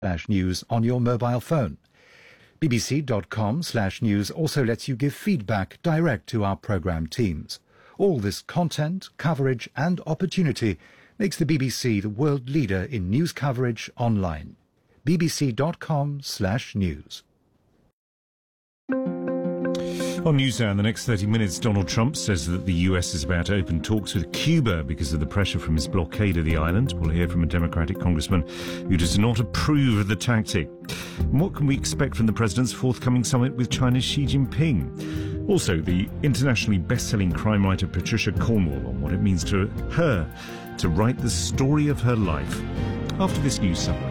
news on your mobile phone. bbc.com/news also lets you give feedback direct to our programme teams. All this content, coverage and opportunity makes the BBC the world leader in news coverage online. bbc.com/news. On NewsHour, in the next 30 minutes, Donald Trump says that the US is about to open talks with Cuba because of the pressure from his blockade of the island. We'll hear from a Democratic congressman who does not approve of the tactic. And what can we expect from the president's forthcoming summit with China's Xi Jinping? Also, the internationally best-selling crime writer Patricia Cornwall on what it means to her to write the story of her life. After this news summary.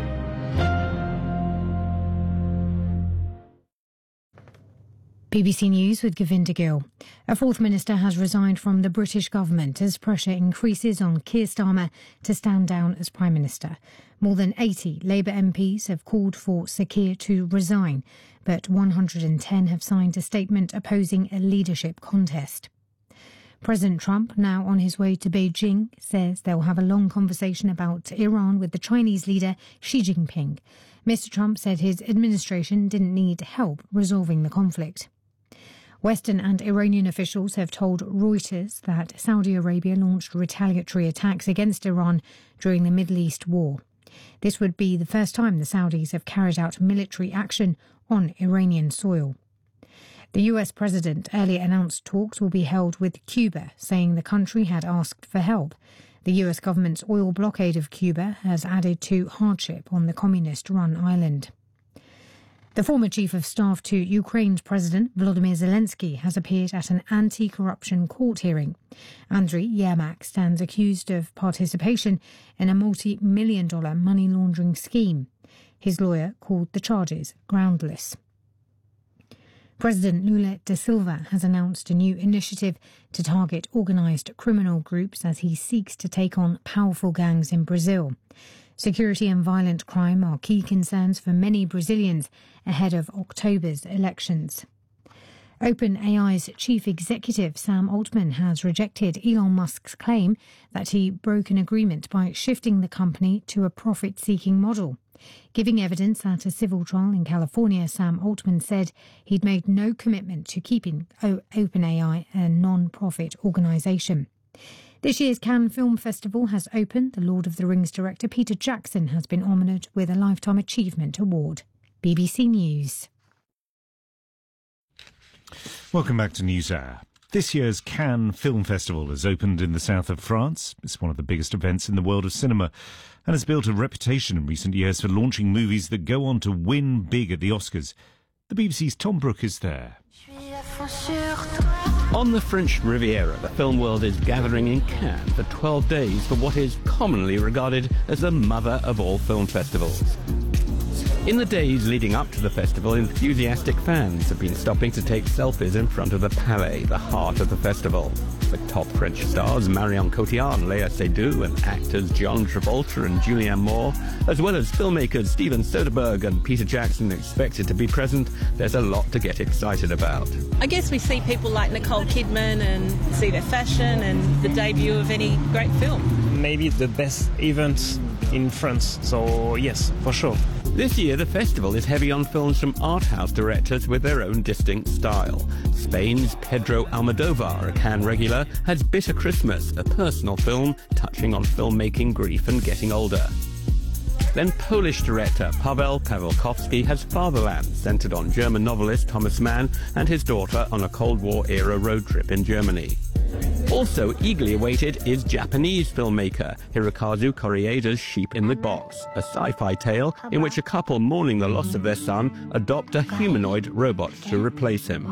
BBC News with Govinda Gill. A fourth minister has resigned from the British government as pressure increases on Keir Starmer to stand down as Prime Minister. More than 80 Labour MPs have called for Sir Keir to resign, but 110 have signed a statement opposing a leadership contest. President Trump, now on his way to Beijing, says they'll have a long conversation about Iran with the Chinese leader Xi Jinping. Mr. Trump said his administration didn't need help resolving the conflict. Western and Iranian officials have told Reuters that Saudi Arabia launched retaliatory attacks against Iran during the Middle East war. This would be the first time the Saudis have carried out military action on Iranian soil. The US president earlier announced talks will be held with Cuba, saying the country had asked for help. The US government's oil blockade of Cuba has added to hardship on the communist-run island. The former chief of staff to Ukraine's President Volodymyr Zelensky has appeared at an anti-corruption court hearing. Andriy Yermak stands accused of participation in a multi-million-dollar money laundering scheme. His lawyer called the charges groundless. President Lula da Silva has announced a new initiative to target organised criminal groups as he seeks to take on powerful gangs in Brazil. Security and violent crime are key concerns for many Brazilians ahead of October's elections. OpenAI's chief executive Sam Altman has rejected Elon Musk's claim that he broke an agreement by shifting the company to a profit-seeking model. Giving evidence at a civil trial in California, Sam Altman said he'd made no commitment to keeping OpenAI a non-profit organisation. This year's Cannes Film Festival has opened. The Lord of the Rings director Peter Jackson has been honoured with a Lifetime Achievement Award. BBC News. Welcome back to NewsHour. This year's Cannes Film Festival has opened in the south of France. It's one of the biggest events in the world of cinema and has built a reputation in recent years for launching movies that go on to win big at the Oscars. The BBC's Tom Brooke is there. On the French Riviera, the film world is gathering in Cannes for 12 days for what is commonly regarded as the mother of all film festivals. In the days leading up to the festival, enthusiastic fans have been stopping to take selfies in front of the Palais, the heart of the festival. With top French stars Marion Cotillard, Léa Seydoux, and actors John Travolta and Julianne Moore, as well as filmmakers Steven Soderbergh and Peter Jackson expected to be present, there's a lot to get excited about. I guess we see people like Nicole Kidman and see their fashion and the debut of any great film. Maybe the best event in France, so yes, for sure. This year, the festival is heavy on films from art house directors with their own distinct style. Spain's Pedro Almodovar, a Cannes regular, has Bitter Christmas, a personal film touching on filmmaking, grief and getting older. Then Polish director Paweł Pawlikowski has Fatherland, centred on German novelist Thomas Mann and his daughter on a Cold War-era road trip in Germany. Also eagerly awaited is Japanese filmmaker Hirokazu Korieda's Sheep in the Box, a sci-fi tale in which a couple mourning the loss of their son adopt a humanoid robot to replace him.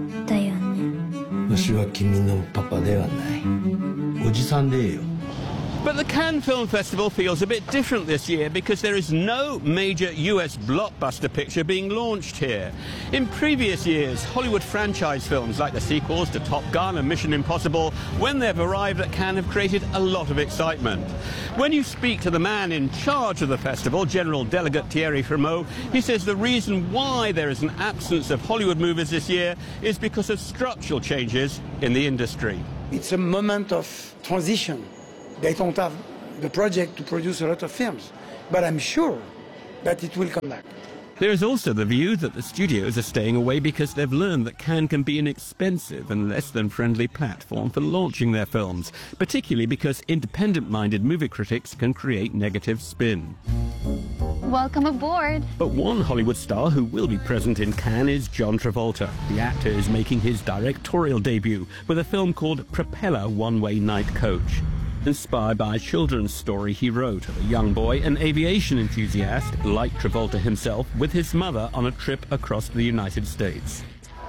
私は君のパパではない。おじさんでいいよ。 But the Cannes Film Festival feels a bit different this year because there is no major US blockbuster picture being launched here. In previous years, Hollywood franchise films like the sequels to Top Gun and Mission Impossible, when they've arrived at Cannes, have created a lot of excitement. When you speak to the man in charge of the festival, General Delegate Thierry Frémaux, he says the reason why there is an absence of Hollywood movies this year is because of structural changes in the industry. It's a moment of transition. They don't have the project to produce a lot of films. But I'm sure but it will come back. There is also the view that the studios are staying away because they've learned that Cannes can be an expensive and less than friendly platform for launching their films, particularly because independent-minded movie critics can create negative spin. Welcome aboard. But one Hollywood star who will be present in Cannes is John Travolta. The actor is making his directorial debut with a film called Propeller One-Way Night Coach. Inspired by a children's story he wrote of a young boy, an aviation enthusiast, like Travolta himself, with his mother on a trip across the United States.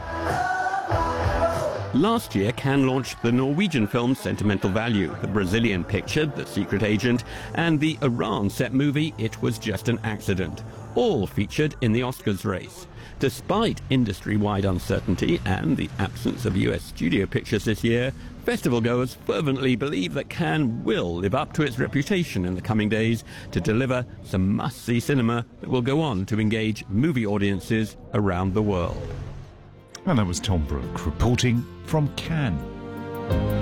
Last year, Cannes launched the Norwegian film Sentimental Value, the Brazilian picture The Secret Agent, and the Iran-set movie It Was Just an Accident, all featured in the Oscars race. Despite industry-wide uncertainty and the absence of US studio pictures this year, festival-goers fervently believe that Cannes will live up to its reputation in the coming days to deliver some must-see cinema that will go on to engage movie audiences around the world. And that was Tom Brooke reporting from Cannes.